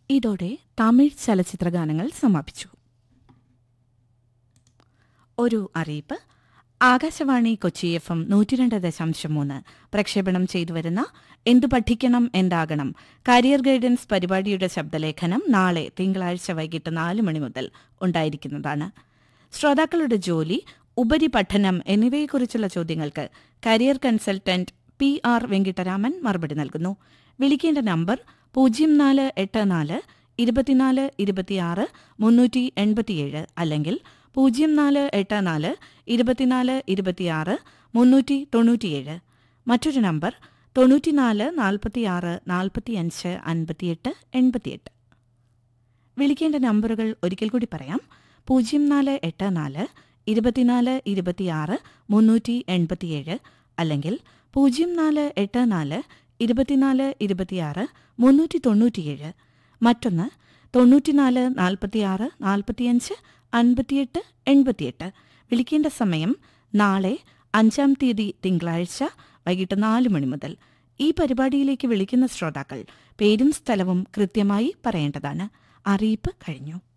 ഇതോടെ തമിഴ് ചലച്ചിത്രഗാനങ്ങൾ സമാപിച്ചു. ഒരു അറിയിപ്പ്. ആകാശവാണി കൊച്ചി FM 102.3 പ്രക്ഷേപണം ചെയ്തുവരുന്ന എന്തു പഠിക്കണം എന്താകണം കരിയർ ഗൈഡൻസ് പരിപാടിയുടെ ശബ്ദലേഖനം നാളെ തിങ്കളാഴ്ച വൈകിട്ട് 4 മണി മുതൽ ഉണ്ടായിരിക്കുന്നതാണ്. ശ്രോതാക്കളുടെ ജോലി, ഉപരിപഠനം എന്നിവയെക്കുറിച്ചുള്ള ചോദ്യങ്ങൾക്ക് കരിയർ കൺസൾട്ടന്റ് PR വെങ്കിട്ടരാമൻ മറുപടി നൽകുന്നു. വിളിക്കേണ്ട നമ്പർ 0484 24 26 387 അല്ലെങ്കിൽ 0484 24 26 397. മറ്റൊരു നമ്പർ 94 46 45 58 88. വിളിക്കേണ്ട നമ്പറുകൾ ഒരിക്കൽ കൂടി പറയാം. 0484 24 26 387 അല്ലെങ്കിൽ 0484 24 26 397. മറ്റൊന്ന് 94 46 45 58 88. വിളിക്കേണ്ട സമയം നാളെ 5-ാം തീയതി തിങ്കളാഴ്ച വൈകിട്ട് 4 മണി മുതൽ. ഈ പരിപാടിയിലേക്ക് വിളിക്കുന്ന ശ്രോതാക്കൾ പേരും സ്ഥലവും കൃത്യമായി പറയേണ്ടതാണ്. അറിയിപ്പ് കഴിഞ്ഞു.